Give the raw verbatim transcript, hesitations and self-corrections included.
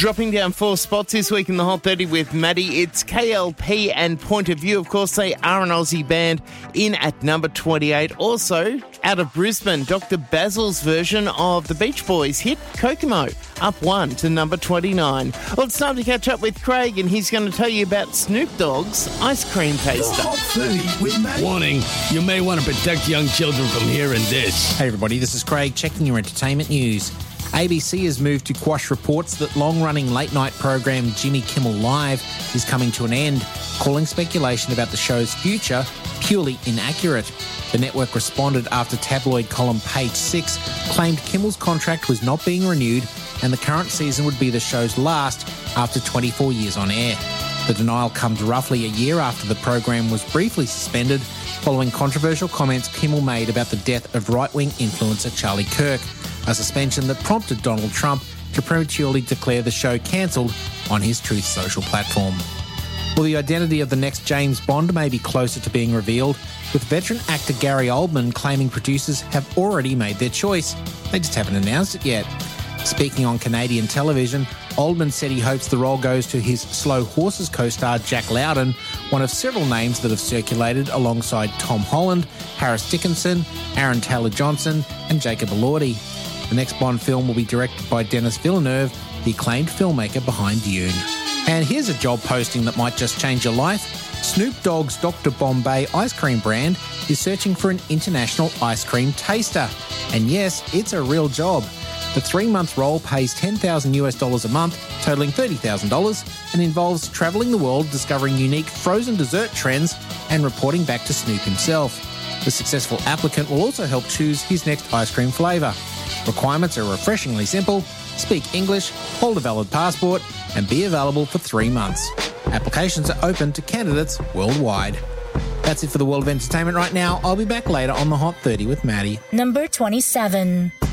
Dropping down four spots this week in the Hot thirty with Maddie. It's K L P and Point of View. Of course, they are an Aussie band, in at number twenty-eight. Also, out of Brisbane, Doctor Basil's version of the Beach Boys hit Kokomo, up one to number twenty-nine. Well, it's time to catch up with Craig, and he's going to tell you about Snoop Dogg's ice cream taster. Hot thirty with Maddie. Warning, you may want to protect young children from hearing this. Hey everybody, this is Craig checking your entertainment news. A B C has moved to quash reports that long-running late-night program Jimmy Kimmel Live is coming to an end, calling speculation about the show's future purely inaccurate. The network responded after tabloid column Page Six claimed Kimmel's contract was not being renewed and the current season would be the show's last after twenty-four years on air. The denial comes roughly a year after the program was briefly suspended following controversial comments Kimmel made about the death of right-wing influencer Charlie Kirk, a suspension that prompted Donald Trump to prematurely declare the show cancelled on his Truth Social platform. Well, the identity of the next James Bond may be closer to being revealed, with veteran actor Gary Oldman claiming producers have already made their choice. They just haven't announced it yet. Speaking on Canadian television, Oldman said he hopes the role goes to his Slow Horses co-star Jack Lowden, one of several names that have circulated alongside Tom Holland, Harris Dickinson, Aaron Taylor-Johnson and Jacob Elordi. The next Bond film will be directed by Denis Villeneuve, the acclaimed filmmaker behind Dune. And here's a job posting that might just change your life. Snoop Dogg's Doctor Bombay ice cream brand is searching for an international ice cream taster. And yes, it's a real job. The three-month role pays ten thousand US dollars a month, totaling thirty thousand dollars, and involves travelling the world discovering unique frozen dessert trends and reporting back to Snoop himself. The successful applicant will also help choose his next ice cream flavour. Requirements are refreshingly simple: speak English, hold a valid passport, and be available for three months. Applications are open to candidates worldwide. That's it for the world of entertainment right now. I'll be back later on the Hot thirty with Maddie. Number twenty-seven.